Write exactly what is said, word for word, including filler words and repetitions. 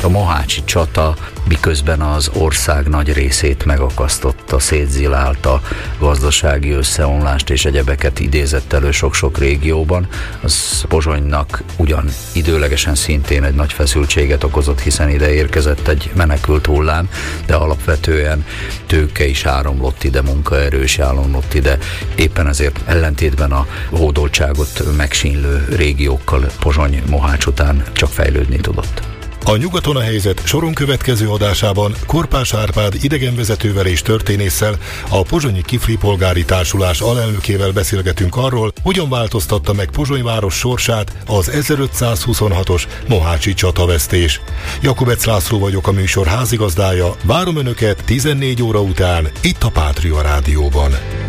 mohácsi csata, miközben az ország nagy részét megakasztotta, szétzilálta, gazdasági összeomlást és egyebeket idézett elő sok-sok régióban, az Pozsonynak ugyan időlegesen szintén egy nagy feszültséget okozott, hiszen ide érkezett egy menekült hullám, de alapvetően tőke is áramlott ide, munkaerő is áramlott ide, éppen ezért ellentétben a hódoltságot megsínlő régiókkal Pozsony Mohács után csak fejlődni tudott. A Nyugaton a helyzet soron következő adásában Korpás Árpád idegenvezetővel és történésszel, a Pozsonyi Kifli Polgári Társulás alelnökével beszélgetünk arról, hogyan változtatta meg Pozsony város sorsát az ezerötszázhuszonhatos mohácsi csatavesztés. Jakubec László vagyok, a műsor házigazdája. Várom Önöket tizennégy óra után itt a Pátria Rádióban.